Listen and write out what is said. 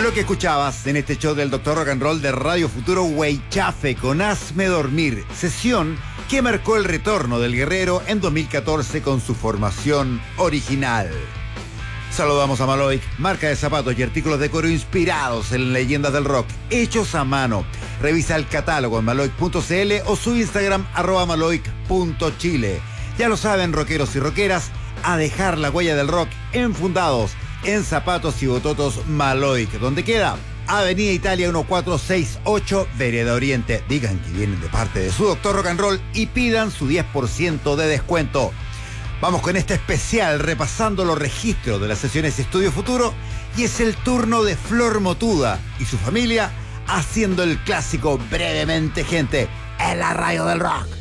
Lo que escuchabas en este show del Dr. Rock and Roll de Radio Futuro, Weichafe con Hazme Dormir, sesión que marcó el retorno del guerrero en 2014 con su formación original. Saludamos a Maloic, marca de zapatos y artículos de cuero inspirados en leyendas del rock, hechos a mano. Revisa el catálogo en maloic.cl o su Instagram @maloic.chile. Ya lo saben, rockeros y rockeras, a dejar la huella del rock enfundados en zapatos y bototos Maloic. ¿Dónde queda? Avenida Italia 1468, Vereda Oriente. Digan que vienen de parte de su Dr. Rock and Roll y pidan su 10% de descuento. Vamos con este especial repasando los registros de las sesiones Estudio Futuro y es el turno de Flor Motuda y su familia haciendo el clásico Brevemente Gente en la radio del rock.